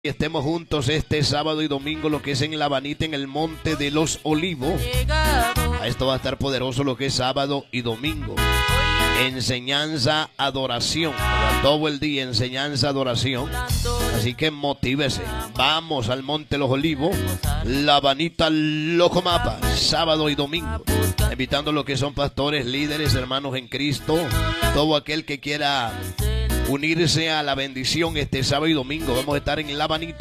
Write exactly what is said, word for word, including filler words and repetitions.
Estemos juntos este sábado y domingo, lo que es en La Habanita, en el Monte de los Olivos. A esto va a estar poderoso lo que es sábado y domingo. Enseñanza, adoración. Todo el día enseñanza, adoración. Así que motívese. Vamos al Monte de los Olivos, La Habanita, Locomapa, sábado y domingo. Invitando a los que son pastores, líderes, hermanos en Cristo. Todo aquel que quiera unirse a la bendición este sábado y domingo. Vamos a estar en La Habanita.